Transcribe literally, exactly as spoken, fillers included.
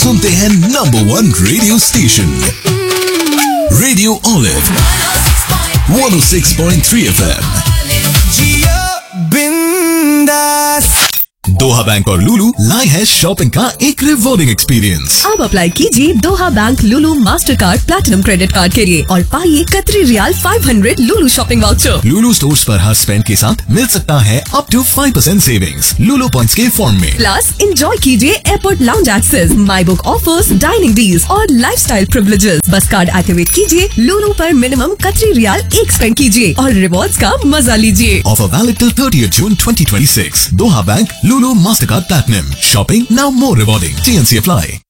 सुनते हैं number one radio station radio olive one ओ six point three F M. दोहा bank और लुलु लाए है शॉपिंग का एक रिवॉर्डिंग एक्सपीरियंस। अब अप्लाई कीजिए दोहा बैंक लुलु master card platinum credit card के लिए और पाइए कतरी रियाल पाँच सौ लुलु शॉपिंग वाउचर। लुलु स्टोर्स पर हर स्पेंड के साथ मिल सकता है up to five percent savings Lulu points के फॉर्म में। प्लस एंजॉय कीजिए airport lounge access, my book offers, dining deals और लाइफस्टाइल प्रिविलेजेस। बस कार्ड एक्टिवेट कीजिए, लुलु पर मिनिमम कतरी रियाल एक स्पेंड कीजिए और रिवॉर्ड्स का मजा लीजिए। Offer valid till thirtieth June twenty twenty six. दोहा बैंक लुलु Mastercard Platinum. Shopping now more rewarding. T N C apply.